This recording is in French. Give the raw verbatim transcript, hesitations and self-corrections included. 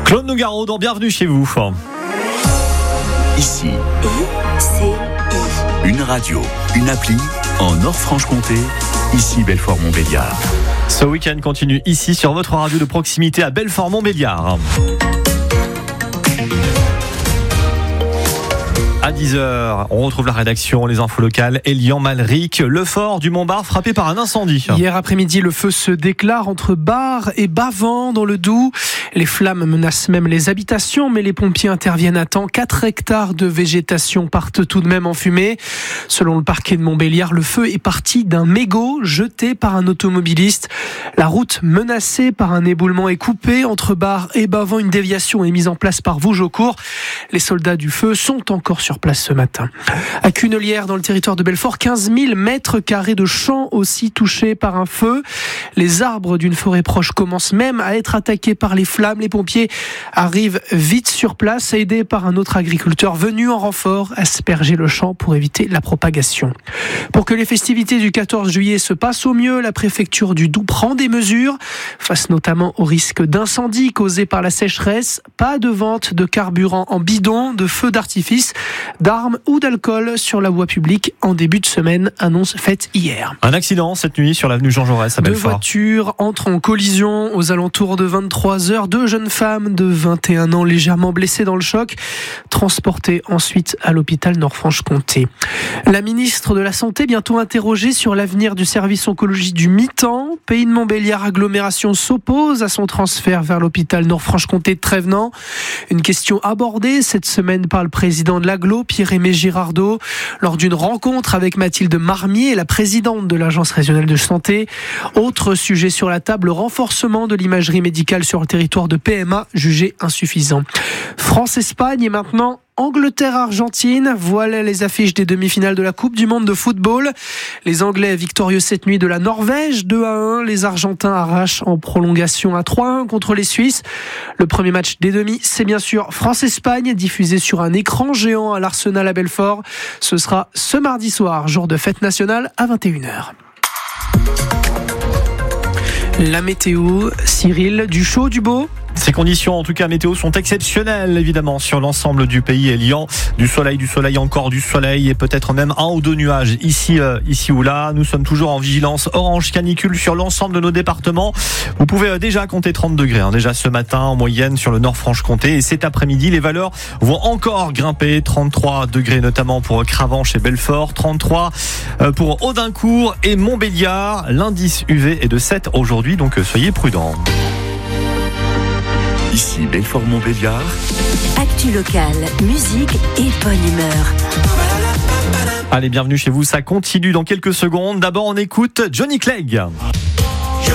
Claude Nougaro, dans Bienvenue chez vous. Ici, I C I. une radio, une appli en Nord-Franche-Comté. Ici Belfort-Montbéliard. Ce week-end continue ici sur votre radio de proximité à Belfort-Montbéliard. À dix heures, on retrouve la rédaction, les infos locales. Elian Malric, le fort du Montbard frappé par un incendie. Hier après-midi, le feu se déclare entre Bar et Bavent dans le Doubs. Les flammes menacent même les habitations, mais les pompiers interviennent à temps. quatre hectares de végétation partent tout de même en fumée. Selon le parquet de Montbéliard, le feu est parti d'un mégot jeté par un automobiliste. La route menacée par un éboulement est coupée. Entre Bar et Bavent, une déviation est mise en place par Vougeaucourt. Les soldats du feu sont encore sur place ce matin. À Cunelière, dans le territoire de Belfort, quinze mille mètres carrés de champs aussi touchés par un feu. Les arbres d'une forêt proche commencent même à être attaqués par les flammes. Les pompiers arrivent vite sur place, aidés par un autre agriculteur venu en renfort, asperger le champ pour éviter la propagation. Pour que les festivités du quatorze juillet se passent au mieux, la préfecture du Doubs prend des mesures, face notamment au risque d'incendie causé par la sécheresse. Pas de vente de carburant en bidon, de feux d'artifice, d'armes ou d'alcool sur la voie publique en début de semaine, annonce faite hier. Un accident cette nuit sur l'avenue Jean Jaurès à Deux Belfort. voitures entrent en collision aux alentours de vingt-trois heures. Deux jeunes femmes de vingt et un ans légèrement blessées dans le choc, transportées ensuite à l'hôpital Nord-Franche-Comté. La ministre de la Santé bientôt interrogée sur l'avenir du service oncologie du mi-temps. Pays de Montbéliard Agglomération s'oppose à son transfert vers l'hôpital Nord-Franche-Comté de Trévenans. Une question abordée cette semaine par le président de l'agglo, Pierre-Aimé Girardot, lors d'une rencontre avec Mathilde Marmier, la présidente de l'Agence régionale de santé. Autre sujet sur la table, le renforcement de l'imagerie médicale sur le territoire de P M A, jugé insuffisant. France-Espagne et maintenant Angleterre-Argentine, voilà les affiches des demi-finales de la Coupe du Monde de football. Les Anglais victorieux cette nuit de la Norvège, deux à un. Les Argentins arrachent en prolongation à trois à un contre les Suisses. Le premier match des demi, c'est bien sûr France-Espagne, diffusé sur un écran géant à l'Arsenal à Belfort. Ce sera ce mardi soir, jour de fête nationale à vingt et une heures. La météo, Cyril, du chaud, du beau ? Ces conditions, en tout cas météo, sont exceptionnelles évidemment sur l'ensemble du pays. Elian, du soleil, du soleil, encore du soleil et peut-être même un ou deux nuages ici, euh, ici ou là. Nous sommes toujours en vigilance orange canicule sur l'ensemble de nos départements. Vous pouvez déjà compter trente degrés, hein, déjà ce matin en moyenne sur le Nord-Franche-Comté. Et cet après-midi, les valeurs vont encore grimper. trente-trois degrés notamment pour Cravanche et Belfort, trente-trois pour Audincourt et Montbéliard. L'indice U V est de sept aujourd'hui, donc soyez prudents. Ici Belfort-Montbéliard. Actu locale, musique et bonne humeur. Allez, bienvenue chez vous, ça continue dans quelques secondes. D'abord, on écoute Johnny Clegg.